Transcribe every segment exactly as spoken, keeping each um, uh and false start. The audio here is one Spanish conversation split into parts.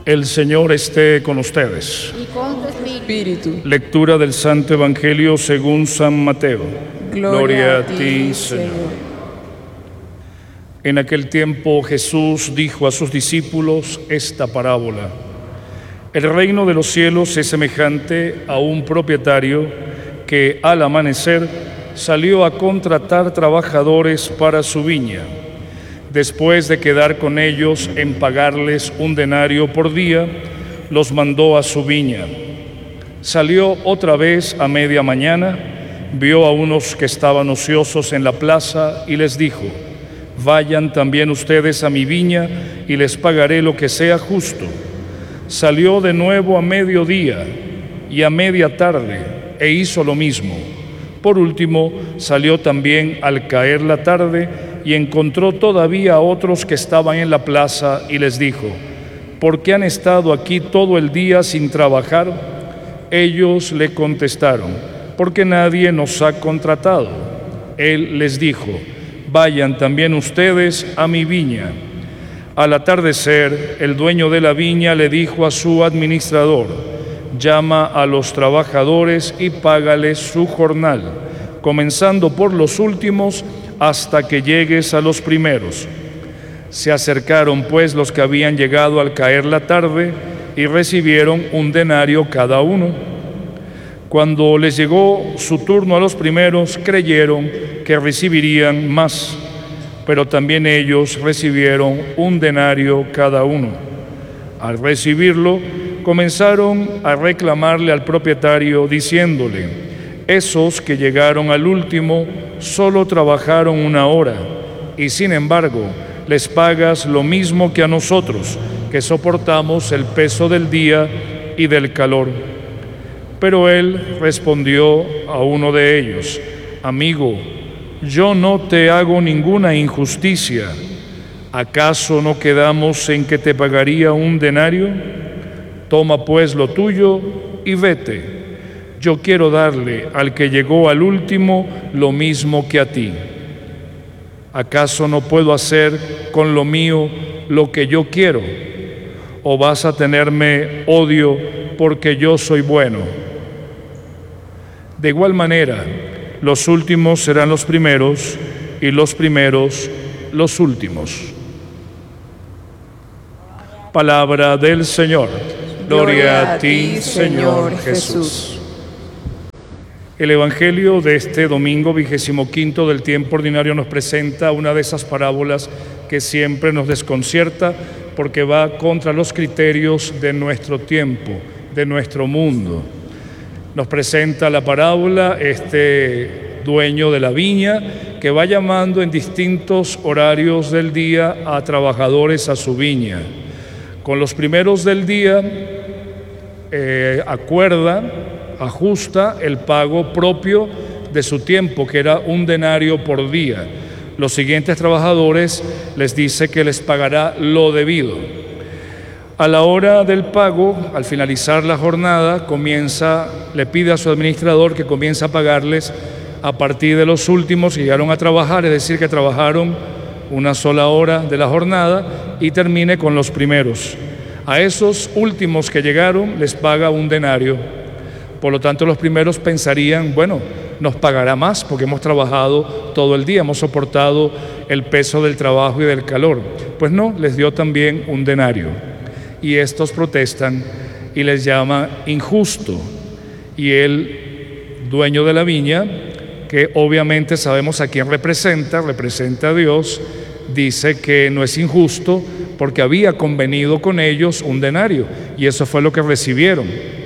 El Señor esté con ustedes. Y con tu espíritu. Lectura del Santo Evangelio según San Mateo. Gloria, Gloria a ti, Señor. En aquel tiempo Jesús dijo a sus discípulos esta parábola. El reino de los cielos es semejante a un propietario que al amanecer salió a contratar trabajadores para su viña. Después de quedar con ellos en pagarles un denario por día, los mandó a su viña. Salió otra vez a media mañana, vio a unos que estaban ociosos en la plaza y les dijo: vayan también ustedes a mi viña y les pagaré lo que sea justo. Salió de nuevo a mediodía y a media tarde e hizo lo mismo. Por último, salió también al caer la tarde y encontró todavía a otros que estaban en la plaza y les dijo: ¿por qué han estado aquí todo el día sin trabajar? Ellos le contestaron: porque nadie nos ha contratado. Él les dijo: vayan también ustedes a mi viña. Al atardecer, el dueño de la viña le dijo a su administrador: llama a los trabajadores y págales su jornal, comenzando por los últimos hasta que llegues a los primeros. Se acercaron pues los que habían llegado al caer la tarde y recibieron un denario cada uno. Cuando les llegó su turno a los primeros, creyeron que recibirían más, pero también ellos recibieron un denario cada uno. Al recibirlo, comenzaron a reclamarle al propietario, diciéndole: esos que llegaron al último solo trabajaron una hora, y sin embargo les pagas lo mismo que a nosotros, que soportamos el peso del día y del calor. Pero él respondió a uno de ellos: amigo, yo no te hago ninguna injusticia. ¿Acaso no quedamos en que te pagaría un denario? Toma pues lo tuyo y vete. Yo quiero darle al que llegó al último lo mismo que a ti. ¿Acaso no puedo hacer con lo mío lo que yo quiero? ¿O vas a tenerme odio porque yo soy bueno? De igual manera, los últimos serán los primeros y los primeros los últimos. Palabra del Señor. Gloria a ti, Señor Jesús. El Evangelio de este domingo vigésimo quinto del tiempo ordinario nos presenta una de esas parábolas que siempre nos desconcierta porque va contra los criterios de nuestro tiempo, de nuestro mundo. Nos presenta la parábola este dueño de la viña que va llamando en distintos horarios del día a trabajadores a su viña. Con los primeros del día eh, acuerda, ajusta el pago propio de su tiempo, que era un denario por día. Los siguientes trabajadores les dice que les pagará lo debido. A la hora del pago, al finalizar la jornada, comienza, le pide a su administrador que comience a pagarles a partir de los últimos que llegaron a trabajar, es decir, que trabajaron una sola hora de la jornada, y termine con los primeros. A esos últimos que llegaron les paga un denario. Por lo tanto, los primeros pensarían: bueno, nos pagará más porque hemos trabajado todo el día, hemos soportado el peso del trabajo y del calor. Pues no, les dio también un denario. Y estos protestan y les llama injusto. Y el dueño de la viña, que obviamente sabemos a quién representa, representa a Dios, dice que no es injusto porque había convenido con ellos un denario y eso fue lo que recibieron.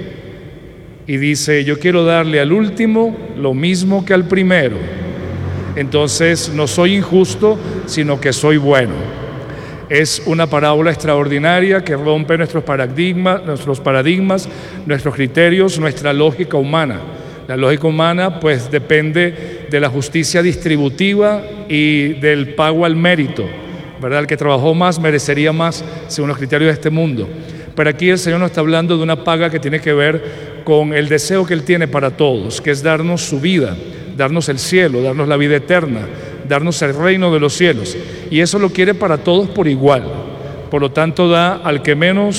Y dice: yo quiero darle al último lo mismo que al primero. Entonces no soy injusto, sino que soy bueno. Es una parábola extraordinaria que rompe nuestros paradigmas, nuestros paradigmas, nuestros criterios, nuestra lógica humana. La lógica humana pues depende de la justicia distributiva y del pago al mérito, ¿verdad? El que trabajó más merecería más según los criterios de este mundo. Pero aquí el Señor nos está hablando de una paga que tiene que ver con el deseo que Él tiene para todos, que es darnos su vida, darnos el cielo, darnos la vida eterna, darnos el reino de los cielos. Y eso lo quiere para todos por igual. Por lo tanto, da al que menos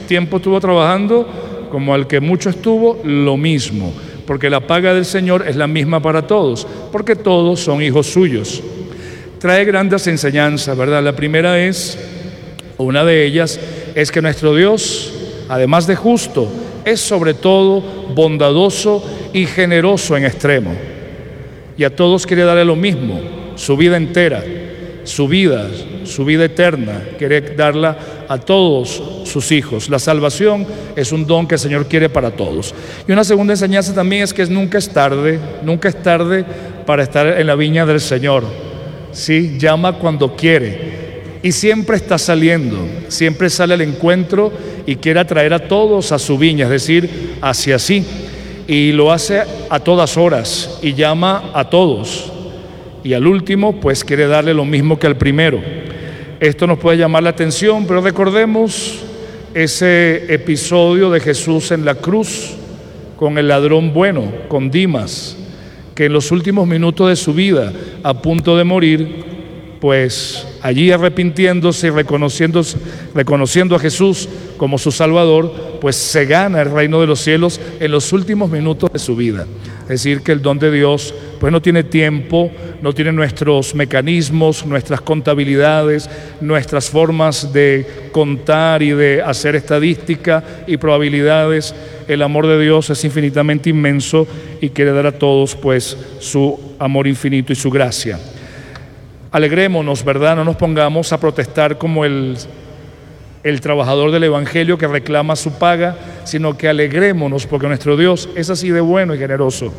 tiempo estuvo trabajando, como al que mucho estuvo, lo mismo, porque la paga del Señor es la misma para todos, porque todos son hijos suyos. Trae grandes enseñanzas, ¿verdad? La primera es, una de ellas, es que nuestro Dios, además de justo, es sobre todo bondadoso y generoso en extremo. Y a todos quiere darle lo mismo, su vida entera, su vida, su vida eterna, quiere darla a todos sus hijos. La salvación es un don que el Señor quiere para todos. Y una segunda enseñanza también es que nunca es tarde, nunca es tarde para estar en la viña del Señor. Sí, llama cuando quiere y siempre está saliendo, siempre sale al encuentro y quiere atraer a todos a su viña, es decir, hacia sí. Y lo hace a todas horas y llama a todos. Y al último, pues quiere darle lo mismo que al primero. Esto nos puede llamar la atención, pero recordemos ese episodio de Jesús en la cruz con el ladrón bueno, con Dimas, que en los últimos minutos de su vida, a punto de morir, pues allí arrepintiéndose y reconociendo, reconociendo a Jesús como su Salvador, pues se gana el reino de los cielos en los últimos minutos de su vida. Es decir, que el don de Dios pues no tiene tiempo, no tiene nuestros mecanismos, nuestras contabilidades, nuestras formas de contar y de hacer estadística y probabilidades. El amor de Dios es infinitamente inmenso y quiere dar a todos pues su amor infinito y su gracia. Alegrémonos, ¿verdad? No nos pongamos a protestar como el, el trabajador del Evangelio que reclama su paga, sino que alegrémonos porque nuestro Dios es así de bueno y generoso.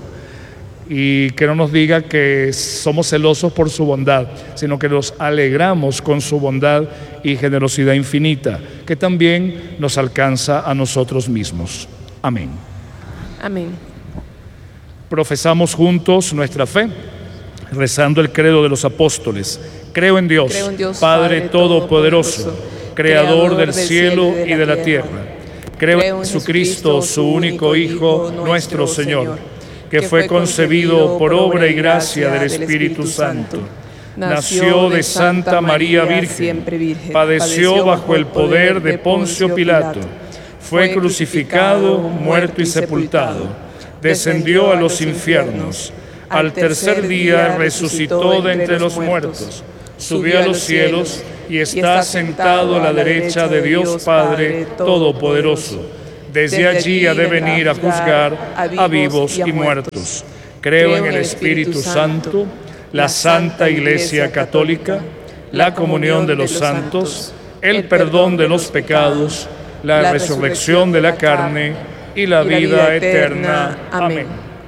Y que no nos diga que somos celosos por su bondad, sino que nos alegramos con su bondad y generosidad infinita, que también nos alcanza a nosotros mismos. Amén. Amén. Profesamos juntos nuestra fe, rezando el credo de los apóstoles. Creo en Dios, Creo en Dios Padre, Padre Todopoderoso, Todopoderoso, Creador del cielo y de la tierra. Creo en Jesucristo, su único Hijo, nuestro Señor, que fue concebido por obra y gracia del Espíritu Santo. Nació de Santa María Virgen, padeció bajo el poder de Poncio Pilato, fue crucificado, muerto y sepultado, descendió a los infiernos. Al tercer día resucitó de entre los muertos, subió a los cielos y está sentado a la derecha de Dios Padre Todopoderoso. Desde allí ha de venir a juzgar a vivos y muertos. Creo en el Espíritu Santo, la Santa Iglesia Católica, la comunión de los santos, el perdón de los pecados, la resurrección de la carne y la vida eterna. Amén.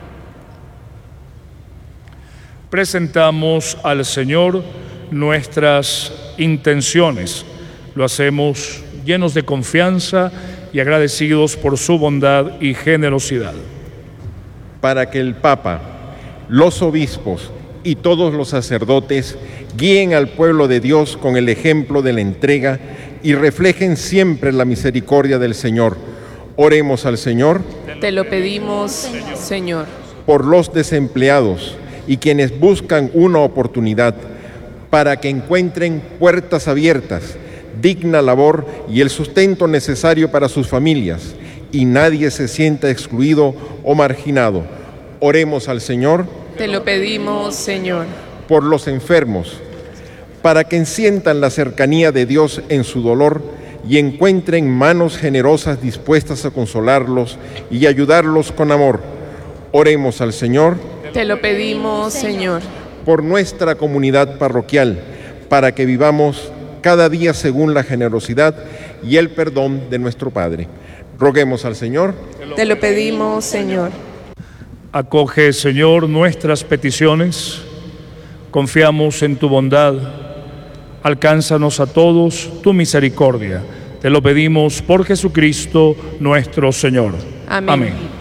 Presentamos al Señor nuestras intenciones. Lo hacemos llenos de confianza y agradecidos por su bondad y generosidad. Para que el Papa, los obispos y todos los sacerdotes guíen al pueblo de Dios con el ejemplo de la entrega y reflejen siempre la misericordia del Señor. Oremos al Señor. Te lo pedimos, Señor. Por los desempleados y quienes buscan una oportunidad, para que encuentren puertas abiertas, digna labor y el sustento necesario para sus familias, y nadie se sienta excluido o marginado. Oremos al Señor. Te lo pedimos, Señor. Por los enfermos, para que sientan la cercanía de Dios en su dolor y encuentren manos generosas dispuestas a consolarlos y ayudarlos con amor. Oremos al Señor. Te lo pedimos, Señor. Por nuestra comunidad parroquial, para que vivamos cada día según la generosidad y el perdón de nuestro Padre. Roguemos al Señor. Te lo pedimos, Señor. Acoge, Señor, nuestras peticiones. Confiamos en tu bondad. Alcánzanos a todos tu misericordia. Te lo pedimos por Jesucristo nuestro Señor. Amén. Amén.